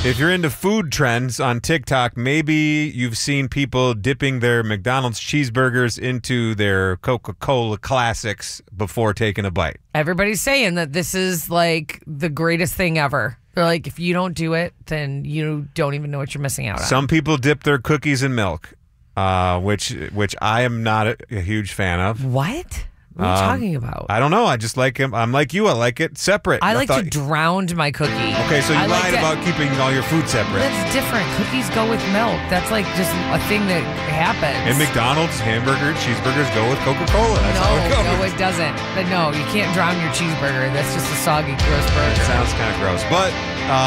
If you're into food trends on TikTok, maybe you've seen people dipping their McDonald's cheeseburgers into their Coca-Cola classics before taking a bite. Everybody's saying that this is like the greatest thing ever. They're like, if you don't do it, then you don't even know what you're missing out on. Some people dip their cookies in milk, which I am not a huge fan of. What? What are you talking about? I don't know. I just like them. I'm like you. I like it separate. I like to drown my cookie. Okay, so you lied like about keeping all your food separate. That's different. Cookies go with milk. That's like just a thing that happens. And McDonald's cheeseburgers go with Coca-Cola. That's how it goes. No, it doesn't. But no, you can't drown your cheeseburger. That's just a soggy, gross burger. It sounds kind of gross. But